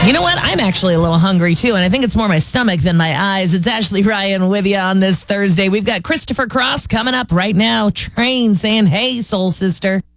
You know what? I'm actually a little hungry too, and I think it's more my stomach than my eyes. It's Ashley Ryan with you on this Thursday. We've got Christopher Cross coming up right now. Train saying, hey, soul sister.